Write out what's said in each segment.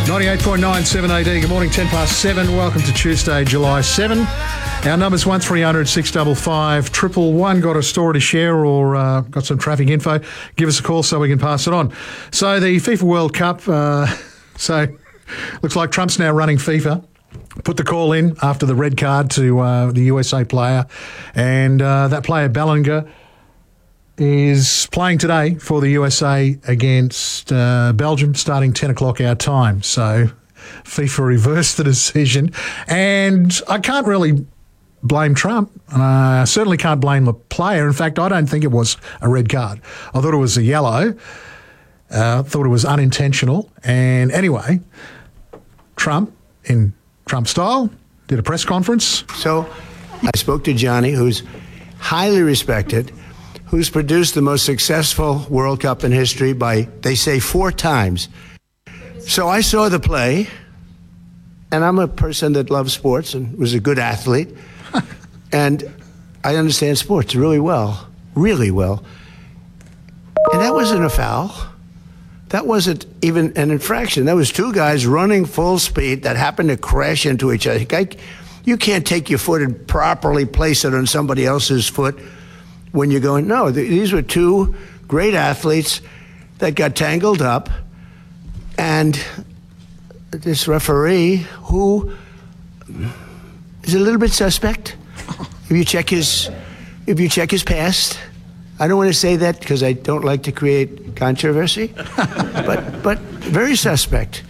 98.97 AD. Good morning, 10 past 7. Welcome to Tuesday, July 7. Our number's 1300 655 111. Got a story to share or got some traffic info? Give us a call so we can pass it on. So the FIFA World Cup, so looks like Trump's now running FIFA. Put the call in after the red card to the USA player. And that player, Bellinger, is playing today for the USA against Belgium, starting 10 o'clock our time. So FIFA reversed the decision. And I can't really blame Trump. I certainly can't blame the player. In fact, I don't think it was a red card. I thought it was a yellow. I thought it was unintentional. And anyway, Trump, in Trump style, did a press conference. So I spoke to Johnny, who's highly respected, who's produced the most successful World Cup in history by, they say, 4 times. So I saw the play, and I'm a person that loves sports and was a good athlete, and I understand sports really well, really well. And that wasn't a foul. That wasn't even an infraction. That was 2 guys running full speed that happened to crash into each other. You can't take your foot and properly place it on somebody else's foot when you're going, no, these were 2 great athletes that got tangled up, and this referee, who is a little bit suspect, if you check his past, I don't want to say that because I don't like to create controversy, but very suspect.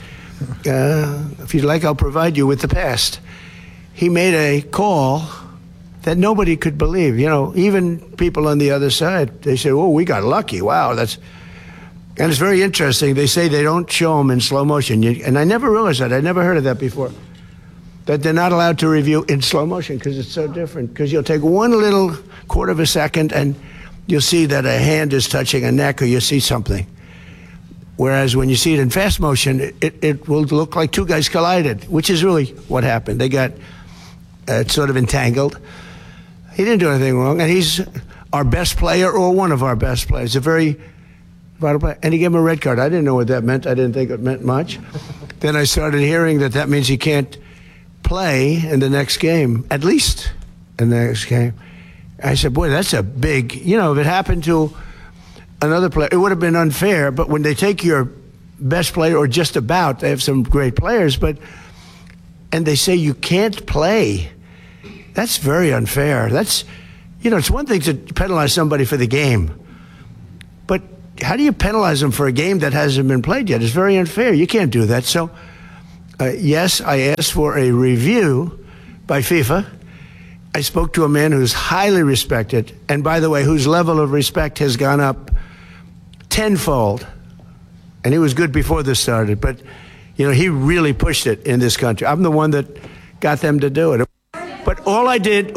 If you'd like, I'll provide you with the past. He made a call that nobody could believe. You know, even people on the other side, they say, oh, we got lucky. Wow, and it's very interesting. They say they don't show them in slow motion. And I never realized that. I never heard of that before, that they're not allowed to review in slow motion because it's so different. Because you'll take one little quarter of a second and you'll see that a hand is touching a neck or you'll see something. Whereas when you see it in fast motion, it will look like 2 guys collided, which is really what happened. They got sort of entangled. He didn't do anything wrong, and he's our best player or one of our best players, a very vital player. And he gave him a red card. I didn't know what that meant. I didn't think it meant much. Then I started hearing that means he can't play in the next game, at least in the next game. I said, boy, that's a big, if it happened to another player, it would have been unfair. But when they take your best player, or just about, they have some great players, and they say you can't play, that's very unfair. That's, it's one thing to penalize somebody for the game, but how do you penalize them for a game that hasn't been played yet? It's very unfair. You can't do that. So, yes, I asked for a review by FIFA. I spoke to a man who's highly respected, and by the way, whose level of respect has gone up tenfold. And he was good before this started, but, he really pushed it in this country. I'm the one that got them to do it. But all I did,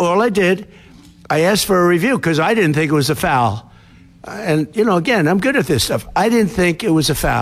I asked for a review because I didn't think it was a foul. And, again, I'm good at this stuff. I didn't think it was a foul.